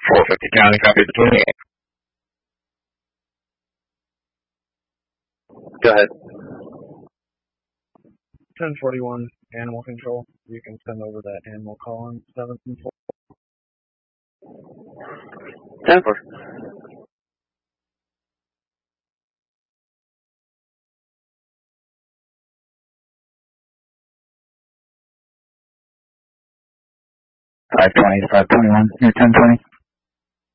450 county, copy the 28. Go ahead. 1041 animal control. You can send over that animal call on 7th and 4th. 10-4. $520 to $521. You're 1020.